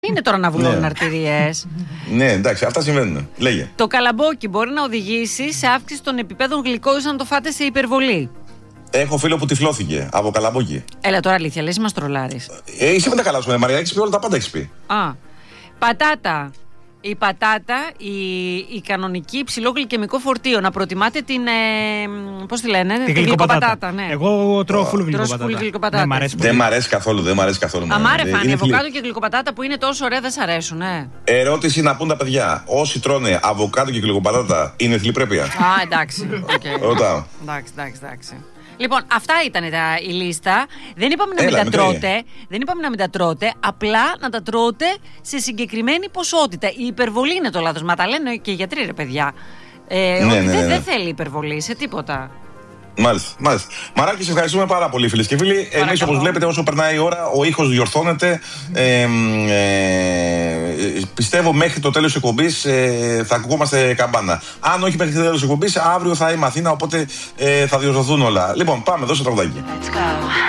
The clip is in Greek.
Είναι τώρα να βουλώνουν αρτηρίες. Ναι, εντάξει, αυτά συμβαίνουν. Λέγε. Το καλαμπόκι μπορεί να οδηγήσει σε αύξηση των επιπέδων γλυκόζης αν το φάτε σε υπερβολή. Έχω φίλο που τυφλώθηκε από καλαμπόκι. Έλα τώρα αλήθεια, λες μας τρολάρεις. Είσαι με τα καλά σου, Μαρία, έχεις πει όλα τα πάντα, έχεις πει. Πατάτα. Η πατάτα, η κανονική υψηλόγλυκαιμικό φορτίο. Να προτιμάτε την. Πώς τη λένε, την γλυκοπατάτα. Ναι. Εγώ τρώω φουλ γλυκοπατάτα. Δεν μ' αρέσει καθόλου. Αμάρε φάνη, αβοκάντο και γλυκοπατάτα που είναι τόσο ωραία, δεν σ' αρέσουν, Ερώτηση να πούν τα παιδιά. Όσοι τρώνε αβοκάντο και γλυκοπατάτα είναι θλιπρέπεια. Εντάξει. Ρωτάω. Εντάξει. Λοιπόν, αυτά ήταν η λίστα. Δεν είπαμε να μην τα τρώτε. Δεν είπαμε να μην τα τρώτε. Απλά να τα τρώτε σε συγκεκριμένη ποσότητα. Η υπερβολή είναι το λάθος. Μα τα λένε και οι γιατροί, ρε παιδιά. Δεν θέλει υπερβολή σε τίποτα. Μάλιστα. Μαράκη, σε ευχαριστούμε πάρα πολύ, φίλες και φίλοι. Εμείς, όπως βλέπετε, όσο περνάει η ώρα, ο ήχος διορθώνεται. Πιστεύω μέχρι το τέλος της εκπομπής θα ακουγόμαστε καμπάνα. Αν όχι μέχρι το τέλος της εκπομπής, αύριο θα είμαι Αθήνα, οπότε θα διορθωθούν όλα. Λοιπόν, πάμε, δώσε τραγουδάκι.